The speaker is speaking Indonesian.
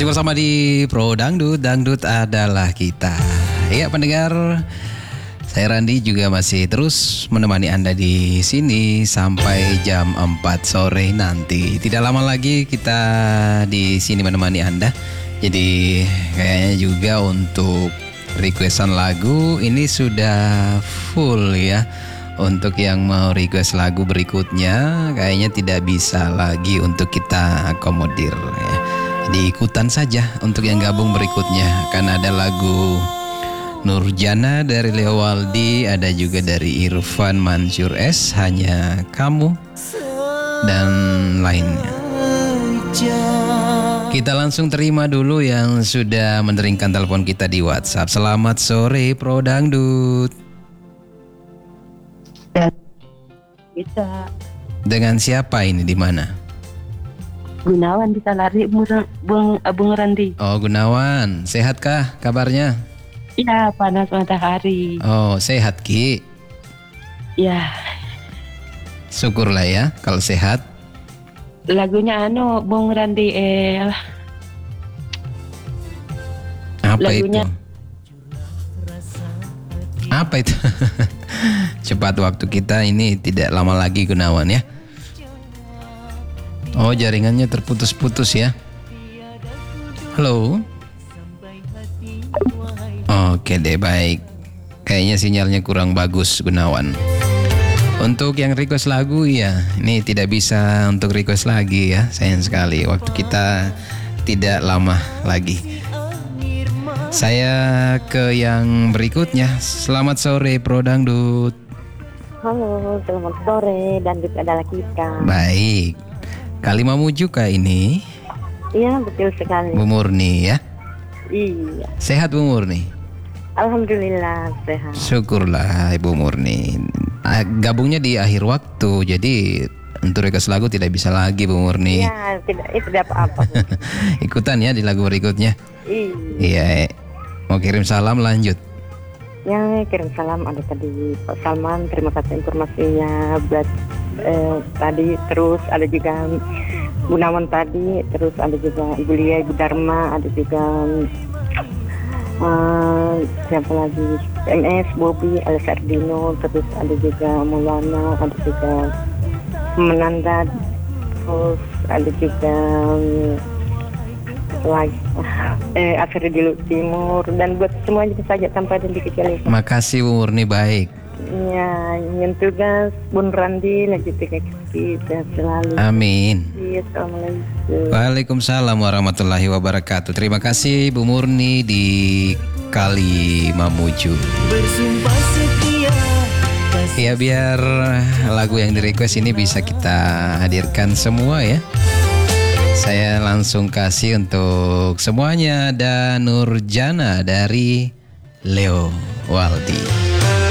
Masih bersama di Pro Dangdut, Dangdut adalah kita. Ya pendengar, saya Randi juga masih terus menemani Anda di sini sampai jam 4 sore nanti. Tidak lama lagi kita di sini menemani Anda. Jadi kayaknya juga untuk requestan lagu ini sudah full ya. Untuk yang mau request lagu berikutnya kayaknya tidak bisa lagi untuk kita akomodir ya. Jadi ikutan saja untuk yang gabung berikutnya. Kan ada lagu Nurjana dari Leo Waldi, ada juga dari Irfan Mansur S, Hanya Kamu, dan lainnya. Kita langsung terima dulu yang sudah meneringkan telepon kita di WhatsApp. Selamat sore Pro Dangdut. Bisa. Dengan siapa ini, di mana? Gunawan di Salari, Bung Randi. Oh, Gunawan, sehatkah kabarnya? Iya, panas matahari. Oh, sehat Ki. Ya, Syukurlah ya kalau sehat. lagunya Bung Randi Apa lagunya. itu? Apa itu? Cepat waktu kita ini tidak lama lagi Gunawan ya. Oh, jaringannya terputus-putus ya. Halo. Oke deh, baik. Kayaknya sinyalnya kurang bagus Gunawan. Untuk yang request lagu ya, ini tidak bisa untuk request lagi ya. Sayang sekali waktu kita tidak lama lagi. Saya ke yang berikutnya. Selamat sore Pro Dangdut. Halo, selamat sore, Dangdut adalah kita. Baik. Kali Mamuju kah ini? Iya, betul sekali. Bu Murni ya. Iya, Sehat Bu Murni? alhamdulillah sehat. Syukurlah Ibu Murni. Gabungnya di akhir waktu, jadi untuk request lagu tidak bisa lagi Bu Murni. Iya, tidak apa-apa. Ikutan ya di lagu berikutnya. Iya. Mau kirim salam lanjut. Yang kirim salam ada tadi Pak Salman, terima kasih informasinya buat tadi. Terus ada juga Gunawan tadi, terus ada juga Ibu Lia, Ibu Dharma, ada juga siapa lagi, MS, Bobby, Alex Ardino, terus ada juga Maulana, ada juga Menanda, terus ada juga lagi Afri di Timur, dan buat semuanya saja tanpa ada dikecualikan. Makasih Bu Murni, baik. Ya, yang tugas Bun Randi lagi tiga kita selalu. Amin. Iya, assalamualaikum. Waalaikumsalam warahmatullahi wabarakatuh. Terima kasih Bu Murni di Kali Mamuju. Ya, biar lagu yang di request ini bisa kita hadirkan semua ya. Saya langsung kasih untuk semuanya. Ada Nurjana dari Leo Waldi.